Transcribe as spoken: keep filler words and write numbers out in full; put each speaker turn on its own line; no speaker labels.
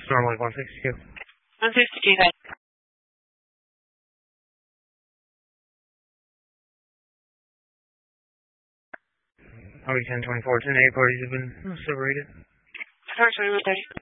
normally one sixty-two.
one sixty-two, guys.
O E ten twenty-four, ten eight parties have been separated.
Sorry, twenty-one thirty.